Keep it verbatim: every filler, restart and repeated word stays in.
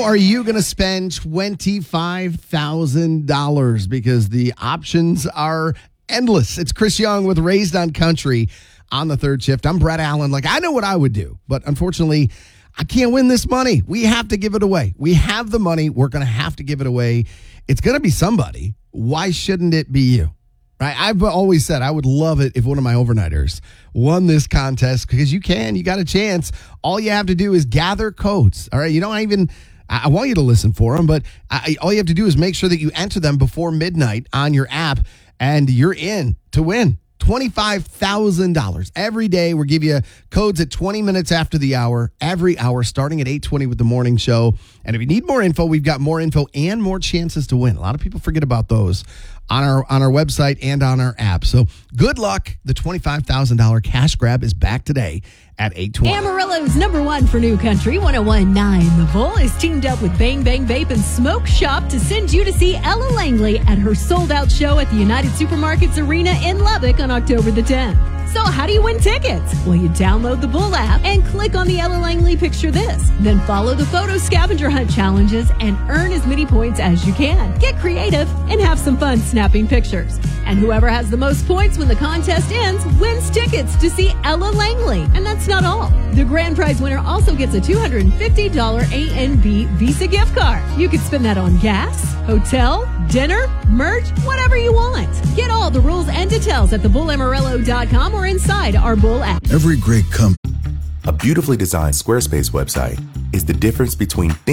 are you going to spend twenty-five thousand dollars? Because the options are endless. It's Chris Young with Raised on Country on the third shift. I'm Brett Allen. Like, I know what I would do, but unfortunately, I can't win this money. We have to give it away. We have the money. We're going to have to give it away. It's going to be somebody. Why shouldn't it be you? Right? I've always said I would love it if one of my overnighters won this contest, because you can. You got a chance. All you have to do is gather codes. All right? You don't even, I want you to listen for them, but I, all you have to do is make sure that you enter them before midnight on your app, and you're in to win twenty-five thousand dollars. Every day, we'll give you codes at twenty minutes after the hour, every hour, starting at eight twenty with the morning show. And if you need more info, we've got more info and more chances to win. A lot of people forget about those on our on our website and on our app. So good luck. The twenty-five thousand dollars cash grab is back today at eight twenty. Amarillo's number one for New Country, one oh one point nine The Bull, is teamed up with Bang Bang Vape and Smoke Shop to send you to see Ella Langley at her sold-out show at the United Supermarkets Arena in Lubbock on October the tenth. So how do you win tickets? Well, you download the Bull app and click on the Ella Langley Picture This. Then follow the photo scavenger hunt challenges and earn as many points as you can. Get creative and have some fun snapping pictures. And whoever has the most points when the contest ends wins tickets to see Ella Langley. And that's not all. The grand prize winner also gets a two hundred fifty dollars A N B Visa gift card. You can spend that on gas, hotel, dinner, merch, whatever you want. Get all the rules and details at the bull amarillo dot com or inside our Bull app. Every great company. A beautifully designed Squarespace website is the difference between